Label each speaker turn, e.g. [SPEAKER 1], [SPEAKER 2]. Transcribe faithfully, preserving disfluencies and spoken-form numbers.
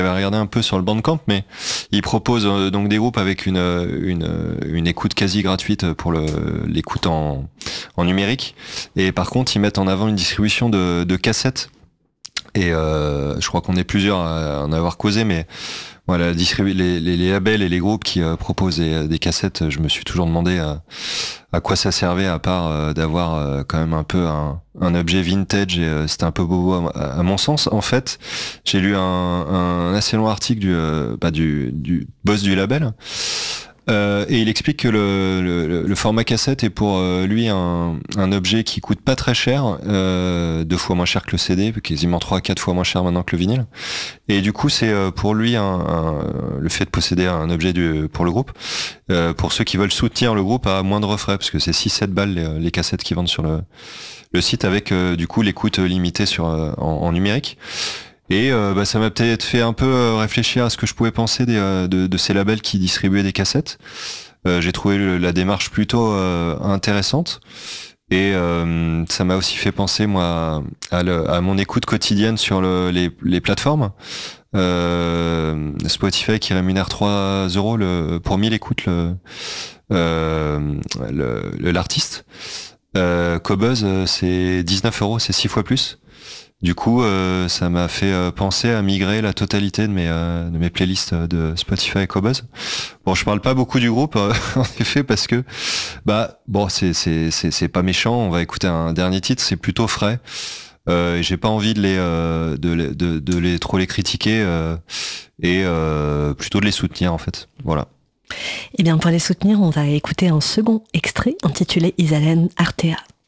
[SPEAKER 1] J'avais regardé un peu sur le Bandcamp, mais ils proposent euh, donc des groupes avec une, une, une écoute quasi gratuite pour le, l'écoute en, en numérique. Et par contre, ils mettent en avant une distribution de, de cassettes. Et euh, je crois qu'on est plusieurs à en avoir causé, mais voilà, distribu- les, les, les labels et les groupes qui euh, proposent des, des cassettes, je me suis toujours demandé euh, à quoi ça servait, à part euh, d'avoir euh, quand même un peu un, un objet vintage, et euh, c'était un peu bobo à, à mon sens. En fait, j'ai lu un, un assez long article du, euh, bah, du, du boss du label, euh, et il explique que le, le, le format cassette est pour euh, lui un, un objet qui coûte pas très cher, euh, deux fois moins cher que le C D, quasiment trois à quatre fois moins cher maintenant que le vinyle. Et du coup, c'est euh, pour lui un, un- le fait de posséder un objet du, pour le groupe, euh, pour ceux qui veulent soutenir le groupe à moindre frais, parce que c'est six sept balles les, les cassettes qu'ils vendent sur le, le site, avec euh, du coup l'écoute limitée sur, euh, en, en numérique. Et euh, bah, ça m'a peut-être fait un peu euh, réfléchir à ce que je pouvais penser des, euh, de, de ces labels qui distribuaient des cassettes. Euh, j'ai trouvé le- la démarche plutôt euh, intéressante. Et euh, ça m'a aussi fait penser, moi, à, le- à mon écoute quotidienne sur le- les, les plateformes. Euh, Spotify qui rémunère trois euros le, pour mille écoutes le, euh, le- le- l'artiste. Euh, Qobuz, euh, c'est dix-neuf euros, c'est six fois plus. Du coup, euh, ça m'a fait euh, penser à migrer la totalité de mes, euh, de mes playlists de Spotify et Qobuz. Bon, je parle pas beaucoup du groupe, euh, en effet, parce que bah bon, c'est c'est c'est c'est pas méchant. On va écouter un dernier titre, c'est plutôt frais. Euh, et j'ai pas envie de les euh, de, les- de de les trop les critiquer, euh, et euh, plutôt de les soutenir en fait. Voilà.
[SPEAKER 2] Eh bien, pour les soutenir, on va écouter un second extrait intitulé Isalène Artea.